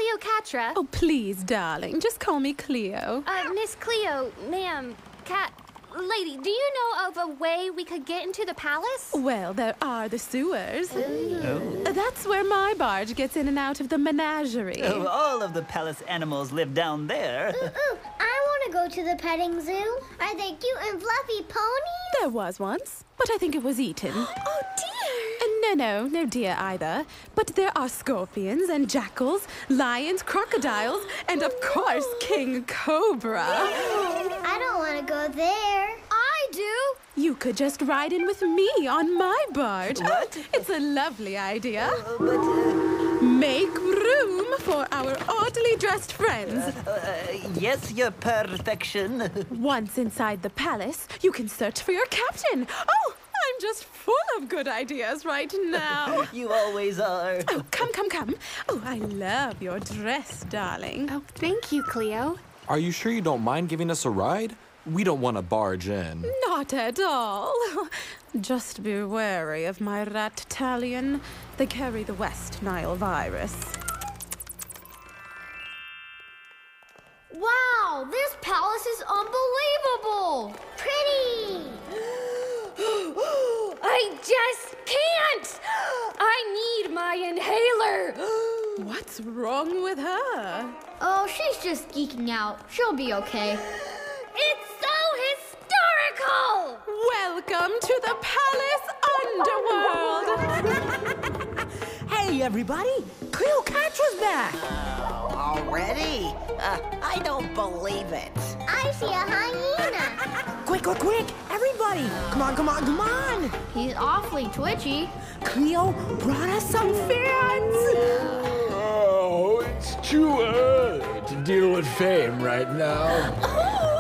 Cleocatra. Oh, please, darling, just call me Cleo. Miss Cleo, ma'am, lady, do you know of a way we could get into the palace? Well, there are the sewers. That's where my barge gets in and out of the menagerie. Oh, all of the palace animals live down there. I want to go to the petting zoo. Are they cute and fluffy ponies? There was once, but I think it was eaten. Oh, dear. No deer either. But there are scorpions and jackals, lions, crocodiles, and of course, King Cobra. I don't want to go there. I do. You could just ride in with me on my barge. What? It's a lovely idea. But, Make room for our oddly dressed friends. yes, your perfection. Once inside the palace, you can search for your captain. Oh, I'm just full of good ideas right now. You always are. Oh, come. Oh, I love your dress, darling. Oh, thank you, Cleo. Are you sure you don't mind giving us a ride? We don't want to barge in. Not at all. Just be wary of my rat-tallion. They carry the West Nile virus. Wow, this palace is unbelievable. Pretty. I just can't. I need my inhaler. What's wrong with her? Oh, she's just geeking out. She'll be okay. It's so historical! Welcome to the palace underworld! Hey, everybody! Cleopatra's back! Already? I don't believe it. I see a hyena. Quick! Everybody! Come on! He's awfully twitchy. Cleo brought us some fans! Oh, it's too early to deal with fame right now.